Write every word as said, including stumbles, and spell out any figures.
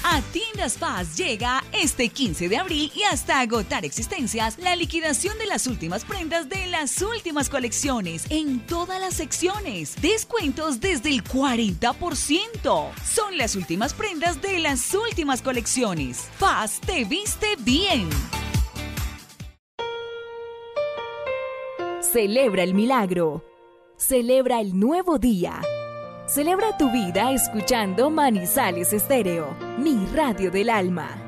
A Tiendas Paz llega este quince de abril y hasta agotar existencias la liquidación de las últimas prendas de las últimas colecciones en todas las secciones. Descuentos desde el cuarenta por ciento. Son las últimas prendas de las últimas colecciones. Paz te viste bien. Celebra el milagro. Celebra el nuevo día. Celebra tu vida escuchando Manizales Estéreo, mi radio del alma.